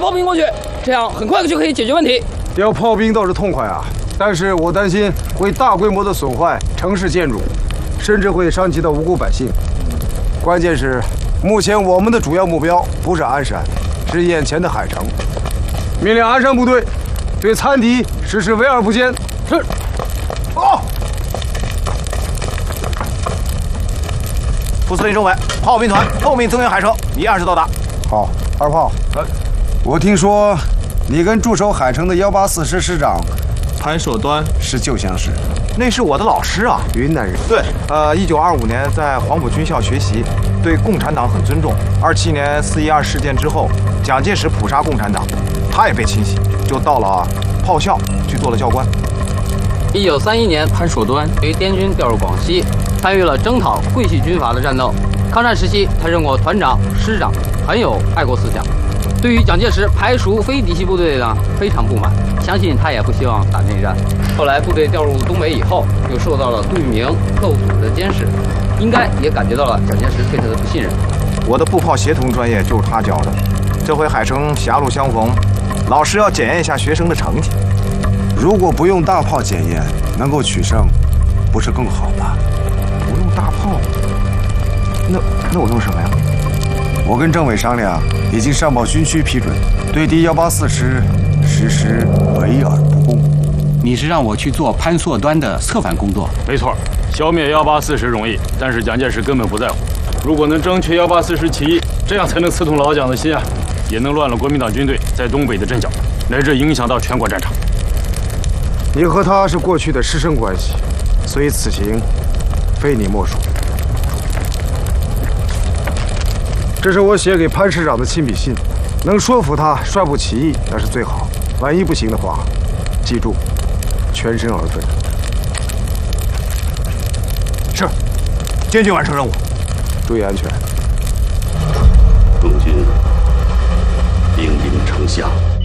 炮兵过去，这样很快就可以解决问题。 调炮兵倒是痛快啊，但是我担心会大规模的损坏城市建筑，甚至会伤及到无辜百姓。关键是，目前我们的主要目标不是鞍山，是眼前的海城。命令鞍山部队对残敌实施围而不坚。是。哦。 副司令政委，炮兵团后面增援海城，已按时到达。 好，二炮。我听说你跟驻守海城的184师师长潘守端是旧相识。 那是我的老师啊， 云南人。 对，1925年在黄埔军校学习，对共产党很尊重。27年4·12事件之后，蒋介石普杀共产党，他也被清洗，就到了炮校去做了教官。 1931年，潘守端于滇军调入广西，参与了征讨桂系军阀的战斗。抗战时期，他任过团长、师长，很有爱国思想。对于蒋介石排除非嫡系部队呢，非常不满，相信他也不希望打内战。后来部队调入东北以后，又受到了杜聿明特务组织的监视，应该也感觉到了蒋介石对他的不信任。 我的步炮协同专业就是他教的，这回海城狭路相逢，老师要检验一下学生的成绩。 如果不用大炮检验，能够取胜，不是更好吗？ 不用大炮，那我用什么呀？ 我跟政委商量，已经上报军区批准，对敌184师实施围而不攻。 你是让我去做潘朔端的策反工作？ 没错，消灭184师容易，但是蒋介石根本不在乎。如果能争取184师起义，这样才能刺痛老蒋的心啊，也能乱了国民党军队在东北的阵脚，乃至影响到全国战场。 你和他是过去的师生关系，所以此行非你莫属。这是我写给潘师长的亲笔信，能说服他率部起义那是最好。万一不行的话，记住，全身而退。 是，坚决完成任务， 注意安全。 众军兵临城下。